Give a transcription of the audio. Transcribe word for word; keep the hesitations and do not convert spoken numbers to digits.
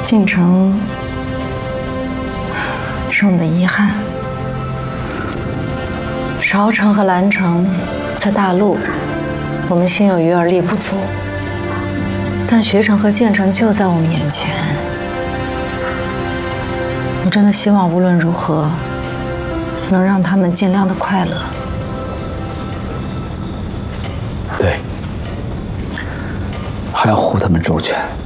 晋城是我们的遗憾。韶城和兰城在大陆，我们心有余而力不足。但学城和建城就在我们眼前，我真的希望无论如何，能让他们尽量的快乐。 对，还要护他们周全。